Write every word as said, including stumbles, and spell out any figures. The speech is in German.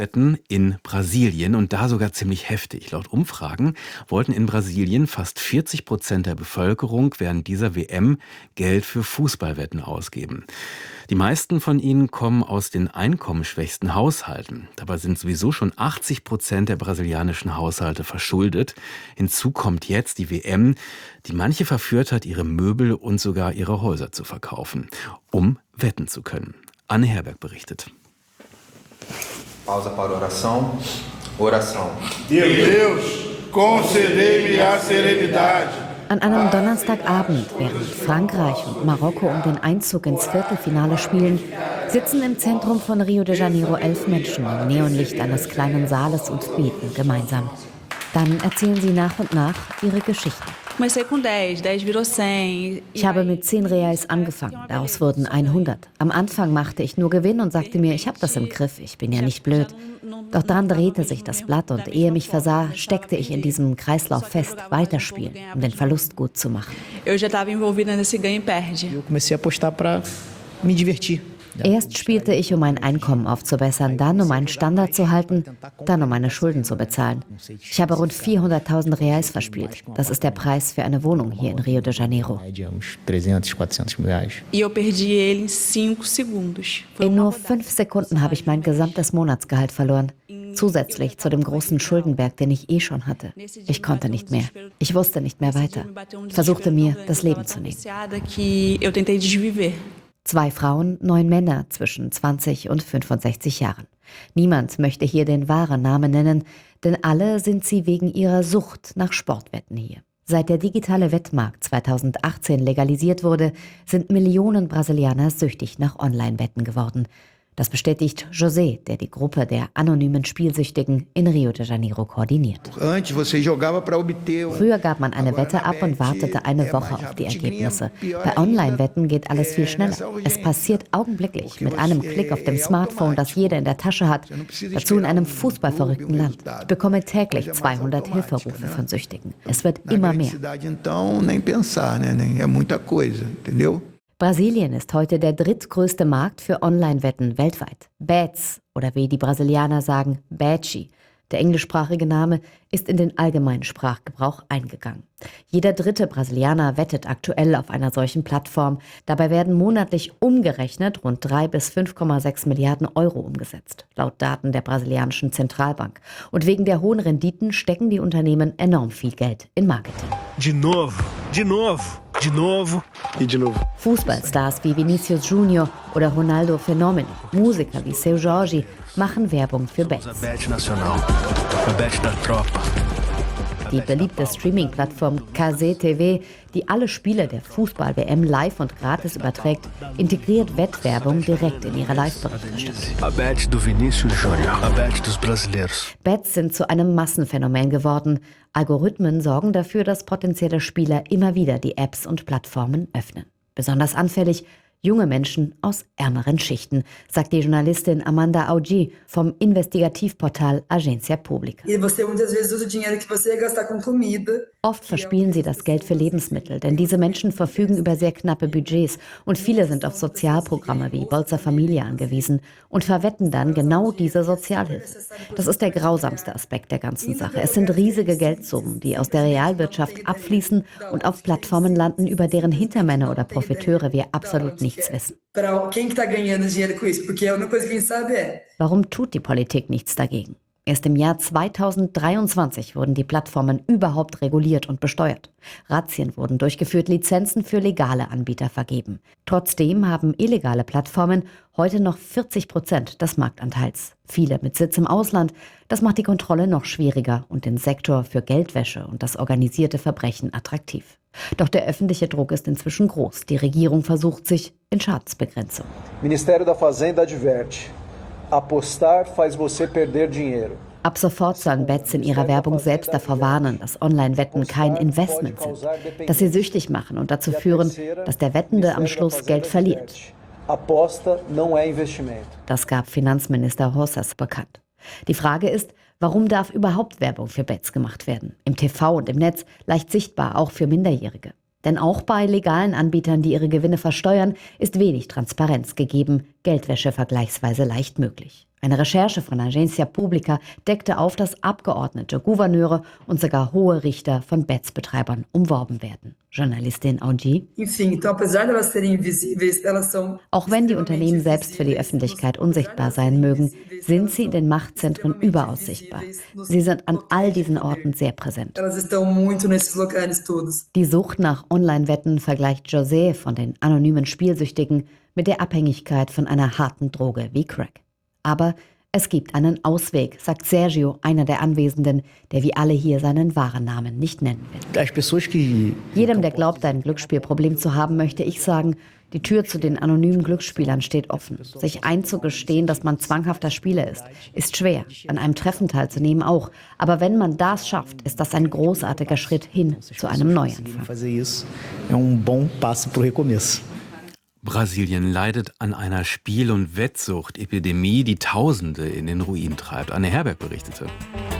Wetten in Brasilien und da sogar ziemlich heftig. Laut Umfragen wollten in Brasilien fast vierzig Prozent der Bevölkerung während dieser W M Geld für Fußballwetten ausgeben. Die meisten von ihnen kommen aus den einkommensschwächsten Haushalten. Dabei sind sowieso schon achtzig Prozent der brasilianischen Haushalte verschuldet. Hinzu kommt jetzt die W M, die manche verführt hat, ihre Möbel und sogar ihre Häuser zu verkaufen, um wetten zu können. Anne Herberg berichtet. Pausa para oração. Oração. Deus, concedei-me a serenidade. An einem Donnerstagabend, während Frankreich und Marokko um den Einzug ins Viertelfinale spielen, sitzen im Zentrum von Rio de Janeiro elf Menschen im Neonlicht eines kleinen Saales und beten gemeinsam. Dann erzählen sie nach und nach ihre Geschichten. Ich habe mit zehn Reais angefangen, daraus wurden hundert. Am Anfang machte ich nur Gewinn und sagte mir, ich habe das im Griff, ich bin ja nicht blöd. Doch dann drehte sich das Blatt und ehe mich versah, steckte ich in diesem Kreislauf fest, weiterspielen, um den Verlust gut zu machen. Erst spielte ich, um mein Einkommen aufzubessern, dann um meinen Standard zu halten, dann um meine Schulden zu bezahlen. Ich habe rund vierhunderttausend Reais verspielt. Das ist der Preis für eine Wohnung hier in Rio de Janeiro. In nur fünf Sekunden habe ich mein gesamtes Monatsgehalt verloren. Zusätzlich zu dem großen Schuldenberg, den ich eh schon hatte. Ich konnte nicht mehr. Ich wusste nicht mehr weiter. Ich versuchte mir, das Leben zu nehmen. Zwei Frauen, neun Männer zwischen zwanzig und fünfundsechzig Jahren. Niemand möchte hier den wahren Namen nennen, denn alle sind sie wegen ihrer Sucht nach Sportwetten hier. Seit der digitale Wettmarkt zweitausendachtzehn legalisiert wurde, sind Millionen Brasilianer süchtig nach Online-Wetten geworden. Das bestätigt José, der die Gruppe der anonymen Spielsüchtigen in Rio de Janeiro koordiniert. Früher gab man eine Wette ab und wartete eine Woche auf die Ergebnisse. Bei Online-Wetten geht alles viel schneller. Es passiert augenblicklich mit einem Klick auf dem Smartphone, das jeder in der Tasche hat, dazu in einem fußballverrückten Land. Ich bekomme täglich zweihundert Hilferufe von Süchtigen. Es wird immer mehr. Brasilien ist heute der drittgrößte Markt für Online-Wetten weltweit. Bets, oder wie die Brasilianer sagen, Betchi, der englischsprachige Name, ist in den allgemeinen Sprachgebrauch eingegangen. Jeder dritte Brasilianer wettet aktuell auf einer solchen Plattform. Dabei werden monatlich umgerechnet rund drei bis fünf Komma sechs Milliarden Euro umgesetzt, laut Daten der brasilianischen Zentralbank. Und wegen der hohen Renditen stecken die Unternehmen enorm viel Geld in Marketing. De novo, de novo. De novo e de novo. Fußballstars wie Vinicius Junior oder Ronaldo Fenômeno, Musiker wie Seu Jorge machen Werbung für Bets. Die beliebte Streaming-Plattform K Z T V, die alle Spiele der Fußball-W M live und gratis überträgt, integriert Wettwerbung direkt in ihre Live-Berichterstattung. Bets sind zu einem Massenphänomen geworden. Algorithmen sorgen dafür, dass potenzielle Spieler immer wieder die Apps und Plattformen öffnen. Besonders anfällig junge Menschen aus ärmeren Schichten, sagt die Journalistin Amanda Augi vom Investigativportal Agência Pública. Oft verspielen sie das Geld für Lebensmittel, denn diese Menschen verfügen über sehr knappe Budgets und viele sind auf Sozialprogramme wie Bolsa Familia angewiesen und verwetten dann genau diese Sozialhilfe. Das ist der grausamste Aspekt der ganzen Sache. Es sind riesige Geldsummen, die aus der Realwirtschaft abfließen und auf Plattformen landen, über deren Hintermänner oder Profiteure wir absolut nichts wissen. Warum tut die Politik nichts dagegen? Erst im Jahr zweitausenddreiundzwanzig wurden die Plattformen überhaupt reguliert und besteuert. Razzien wurden durchgeführt, Lizenzen für legale Anbieter vergeben. Trotzdem haben illegale Plattformen heute noch vierzig Prozent des Marktanteils. Viele mit Sitz im Ausland. Das macht die Kontrolle noch schwieriger und den Sektor für Geldwäsche und das organisierte Verbrechen attraktiv. Doch der öffentliche Druck ist inzwischen groß. Die Regierung versucht sich in Schadensbegrenzung. Ministério da Fazenda adverte: apostar faz você perder dinheiro. Ab sofort sollen Bets in ihrer Werbung selbst davor warnen, dass Online-Wetten kein Investment sind, dass sie süchtig machen und dazu führen, dass der Wettende am Schluss Geld verliert. Das gab Finanzminister Roças bekannt. Die Frage ist, warum darf überhaupt Werbung für Bets gemacht werden? Im T V und im Netz leicht sichtbar, auch für Minderjährige. Denn auch bei legalen Anbietern, die ihre Gewinne versteuern, ist wenig Transparenz gegeben, Geldwäsche vergleichsweise leicht möglich. Eine Recherche von Agência Pública deckte auf, dass Abgeordnete, Gouverneure und sogar hohe Richter von Betts-Betreibern umworben werden. Journalistin Audi. Auch wenn die Unternehmen selbst für die Öffentlichkeit unsichtbar sein mögen, sind sie in den Machtzentren überaus sichtbar. Sie sind an all diesen Orten sehr präsent. Die Sucht nach Online-Wetten vergleicht José von den anonymen Spielsüchtigen mit der Abhängigkeit von einer harten Droge wie Crack. Aber es gibt einen Ausweg, sagt Sergio, einer der Anwesenden, der wie alle hier seinen wahren Namen nicht nennen will. Jedem, der glaubt, ein Glücksspielproblem zu haben, möchte ich sagen, die Tür zu den anonymen Glücksspielern steht offen. Sich einzugestehen, dass man zwanghafter Spieler ist, ist schwer. An einem Treffen teilzunehmen auch. Aber wenn man das schafft, ist das ein großartiger Schritt hin zu einem Neuanfang. Brasilien leidet an einer Spiel- und Wettsucht-Epidemie, die Tausende in den Ruin treibt. Anne Herberg berichtete.